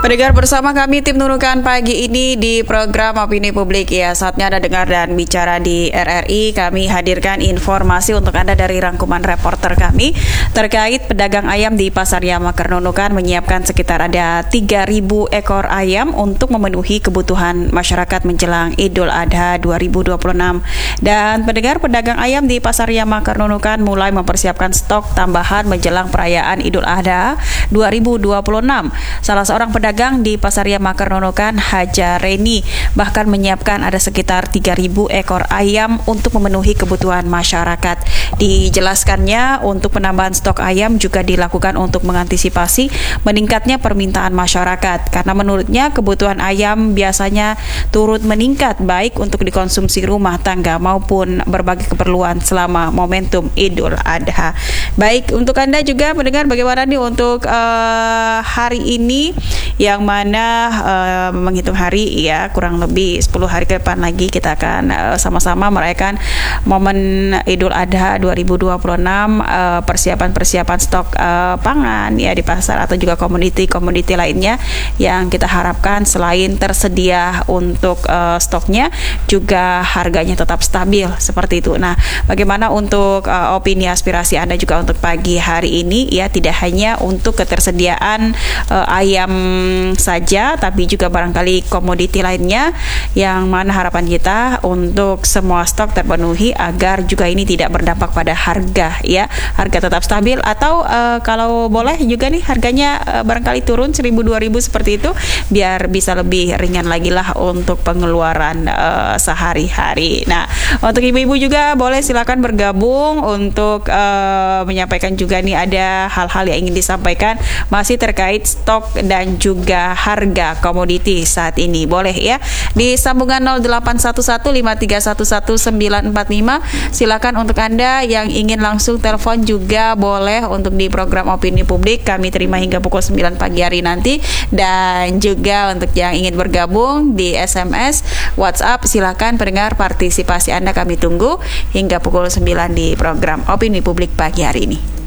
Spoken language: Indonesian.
Pendengar, bersama kami tim Nunukan pagi ini di program Opini Publik. Ya, saatnya Anda dengar dan bicara di RRI. Kami hadirkan informasi untuk Anda dari rangkuman reporter kami terkait pedagang ayam di Pasar Yamaker Nunukan menyiapkan sekitar ada 3.000 ekor ayam untuk memenuhi kebutuhan masyarakat menjelang Idul Adha 2026. Dan pendengar, pedagang ayam di Pasar Yamaker Nunukan mulai mempersiapkan stok tambahan menjelang perayaan Idul Adha 2026. Salah seorang pedagang di Pasar Yamaker Nunukan, Haja Reni, bahkan menyiapkan ada sekitar 3.000 ekor ayam untuk memenuhi kebutuhan masyarakat. Dijelaskannya, untuk penambahan stok ayam juga dilakukan untuk mengantisipasi meningkatnya permintaan masyarakat, karena menurutnya kebutuhan ayam biasanya turut meningkat baik untuk dikonsumsi rumah tangga maupun berbagai keperluan selama momentum Idul Adha. Baik, untuk Anda juga mendengar bagaimana nih untuk hari ini, yang mana menghitung hari ya, kurang lebih 10 hari ke depan lagi kita akan sama-sama merayakan momen Idul Adha 2026, persiapan stok pangan ya di pasar atau juga komoditi lainnya yang kita harapkan selain tersedia untuk stoknya, juga harganya tetap stabil seperti itu. Nah, bagaimana untuk opini aspirasi Anda juga untuk pagi hari ini ya, tidak hanya untuk ketersediaan ayam saja, tapi juga barangkali komoditi lainnya, yang mana harapan kita untuk semua stok terpenuhi agar juga ini tidak berdampak pada harga ya, harga tetap stabil atau kalau boleh juga nih harganya barangkali turun 1.000-2.000 seperti itu, biar bisa lebih ringan lagi lah untuk pengeluaran sehari-hari. Nah, untuk ibu-ibu juga boleh silakan bergabung untuk menyampaikan juga nih ada hal-hal yang ingin disampaikan masih terkait stok dan juga harga komoditi saat ini. Boleh ya di sambungan 081153111945. Silakan untuk Anda yang ingin langsung telepon juga boleh untuk di program Opini Publik, kami terima hingga pukul 9 pagi hari nanti. Dan juga untuk yang ingin bergabung di SMS, WhatsApp, silakan pendengar, partisipasi Anda kami tunggu hingga pukul 9 di program Opini Publik pagi hari ini.